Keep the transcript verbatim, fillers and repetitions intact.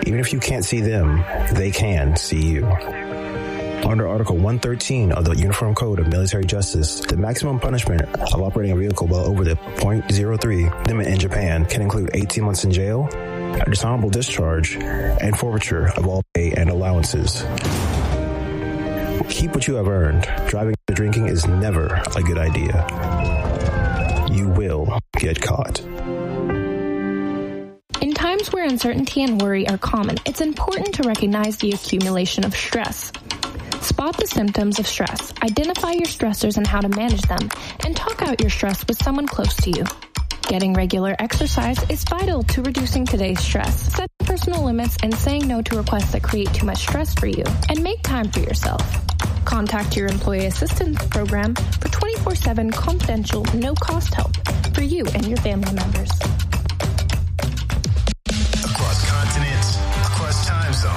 Even if you can't see them, they can see you. Under Article one thirteen of the Uniform Code of Military Justice, the maximum punishment of operating a vehicle well over the point zero three limit in Japan can include eighteen months in jail, a dishonorable discharge, and forfeiture of all pay and allowances. Keep what you have earned. Driving and drinking is never a good idea. You will get caught. In times where uncertainty and worry are common, it's important to recognize the accumulation of stress. Spot the symptoms of stress, identify your stressors and how to manage them, and talk out your stress with someone close to you. Getting regular exercise is vital to reducing today's stress. Set personal limits and saying no to requests that create too much stress for you, and make time for yourself. Contact your employee assistance program for twenty-four seven confidential, no-cost help for you and your family members.